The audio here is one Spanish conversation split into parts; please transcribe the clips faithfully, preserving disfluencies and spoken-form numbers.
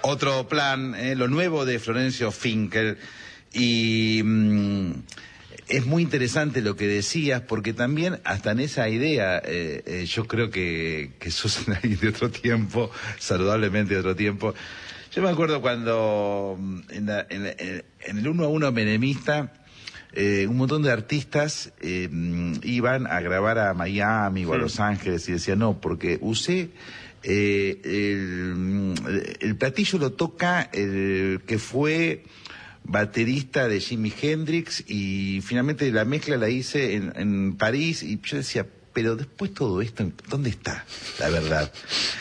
Otro plan, eh, lo nuevo de Florencio Finkel. Y mmm, es muy interesante lo que decías, porque también hasta en esa idea, eh, eh, yo creo que, que sos alguien de otro tiempo, saludablemente de otro tiempo. Yo me acuerdo cuando en, la, en, la, en el uno a uno menemista, eh, un montón de artistas eh, iban a grabar a Miami o a Los Ángeles y decían, no, porque usé... Eh, el, el platillo lo toca el que fue baterista de Jimi Hendrix y finalmente la mezcla la hice en, en París y yo decía, pero después todo esto, ¿dónde está la verdad?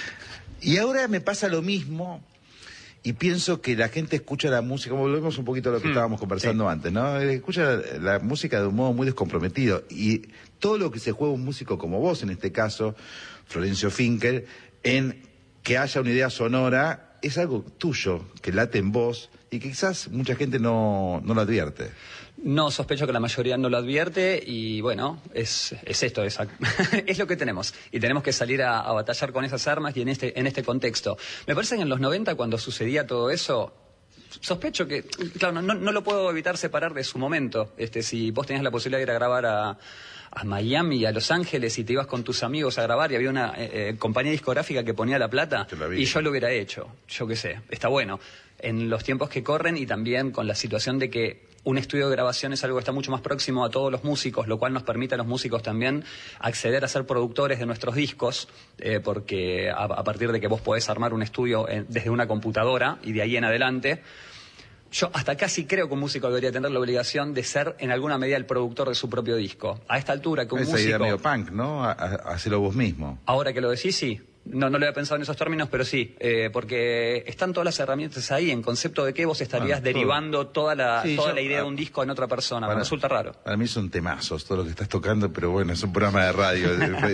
Y ahora me pasa lo mismo y pienso que la gente escucha la música, como volvemos un poquito a lo que hmm, estábamos conversando sí. antes, ¿no? Escucha la, la música de un modo muy descomprometido y todo lo que se juega un músico como vos, en este caso, Florencio Finkel, en que haya una idea sonora, es algo tuyo, que late en vos, y que quizás mucha gente no, no lo advierte. No, sospecho que la mayoría no lo advierte, y bueno, es, es esto, es, es lo que tenemos. Y tenemos que salir a, a batallar con esas armas y en este, en este contexto. Me parece que en los noventa, cuando sucedía todo eso, sospecho que, claro, no, no lo puedo evitar separar de su momento. Este, si vos tenías la posibilidad de ir a grabar a... a Miami y a Los Ángeles y te ibas con tus amigos a grabar y había una eh, compañía discográfica que ponía la plata y yo lo hubiera hecho, yo qué sé, está bueno. En los tiempos que corren y también con la situación de que un estudio de grabación es algo que está mucho más próximo a todos los músicos, lo cual nos permite a los músicos también acceder a ser productores de nuestros discos, eh, porque a, a partir de que vos podés armar un estudio en, desde una computadora y de ahí en adelante. Yo hasta casi creo que un músico debería tener la obligación de ser en alguna medida el productor de su propio disco. A esta altura que un Esa músico... idea medio punk, ¿no? A, a, hacerlo vos mismo. Ahora que lo decís, sí. No, no lo había pensado en esos términos, pero sí. Eh, porque están todas las herramientas ahí en concepto de que vos estarías bueno, derivando toda la, sí, toda yo, la idea a, de un disco en otra persona. Para, me resulta raro. Para mí son temazos todo lo que estás tocando, pero bueno, es un programa de radio.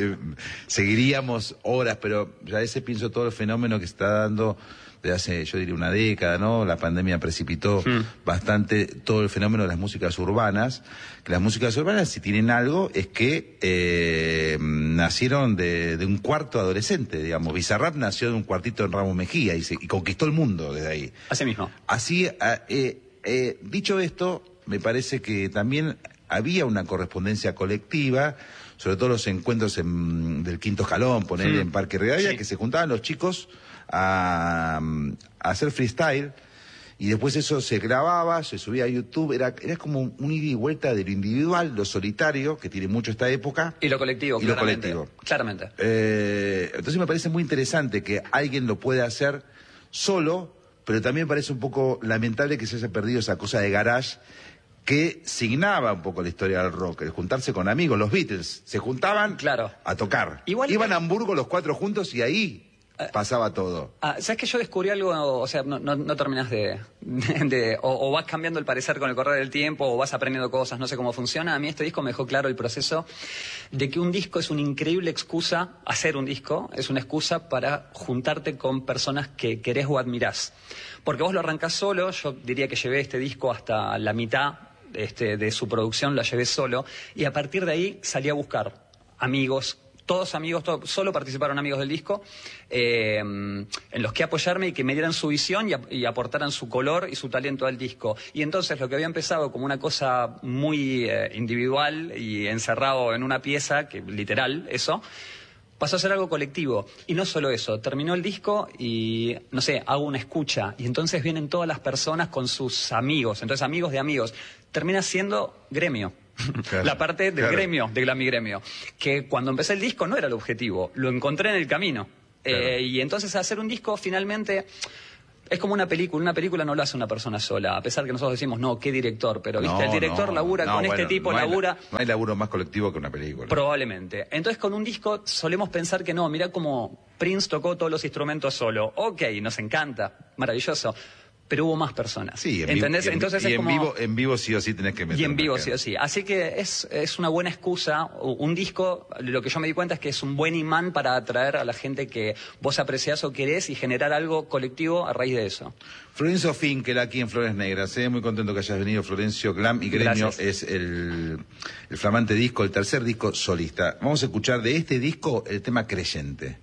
Seguiríamos horas, pero ya a veces pienso todo el fenómeno que se está dando de hace, yo diría, una década, ¿no? La pandemia precipitó hmm. bastante todo el fenómeno de las músicas urbanas. Que las músicas urbanas, si tienen algo, es que eh, nacieron de, de un cuarto adolescente, digamos. Bizarrap nació de un cuartito en Ramos Mejía y, se, y conquistó el mundo desde ahí. Así mismo. Así, eh, eh, dicho esto, me parece que también había una correspondencia colectiva, sobre todo los encuentros en, del Quinto Escalón, poner hmm. en Parque Rivadavia, sí. que se juntaban los chicos A, a hacer freestyle y después eso se grababa, se subía a YouTube, era, era como un ida y vuelta de lo individual, lo solitario, que tiene mucho esta época, y lo colectivo, y claramente, lo colectivo. Claramente. Eh, entonces me parece muy interesante que alguien lo pueda hacer solo, pero también parece un poco lamentable que se haya perdido esa cosa de garage que signaba un poco la historia del rock, el juntarse con amigos. Los Beatles se juntaban claro. a tocar. Igual Iban que... a Hamburgo los cuatro juntos y ahí pasaba todo. Ah, ¿sabes que yo descubrí algo? O sea, no, no, no terminas de... de, de o, o vas cambiando el parecer con el correr del tiempo, o vas aprendiendo cosas, no sé cómo funciona. A mí este disco me dejó claro el proceso de que un disco es una increíble excusa, hacer un disco, es una excusa para juntarte con personas que querés o admirás. Porque vos lo arrancás solo, yo diría que llevé este disco hasta la mitad este, de su producción, la llevé solo, y a partir de ahí salí a buscar amigos, todos amigos, todo, solo participaron amigos del disco, eh, en los que apoyarme y que me dieran su visión y, y aportaran su color y su talento al disco. Y entonces lo que había empezado como una cosa muy eh, individual y encerrado en una pieza, que literal, eso, pasó a ser algo colectivo. Y no solo eso, terminó el disco y, no sé, hago una escucha. Y entonces vienen todas las personas con sus amigos, entonces amigos de amigos. Termina siendo gremio. Claro, la parte del claro. gremio, de Glamigremio, que cuando empecé el disco no era el objetivo, lo encontré en el camino. Claro. Eh, y entonces hacer un disco finalmente es como una película, una película no lo hace una persona sola, a pesar que nosotros decimos, no, qué director, pero viste, no, el director no, labura no, con bueno, este tipo, no labura... La, no hay laburo más colectivo que una película. Probablemente. Entonces con un disco solemos pensar que no, mirá cómo Prince tocó todos los instrumentos solo. Ok, nos encanta, maravilloso. Pero hubo más personas. Sí, en ¿entendés? Vivo, y en, Entonces y es en como... vivo, en vivo sí o sí tenés que meter. Y en vivo sí o sí. Así que es, es una buena excusa. Un disco, lo que yo me di cuenta es que es un buen imán para atraer a la gente que vos apreciás o querés y generar algo colectivo a raíz de eso. Florencio Finkel aquí en Flores Negras. Eh, muy contento que hayas venido, Florencio. Glam y Gremio es el, el flamante disco, el tercer disco solista. Vamos a escuchar de este disco el tema Creyente.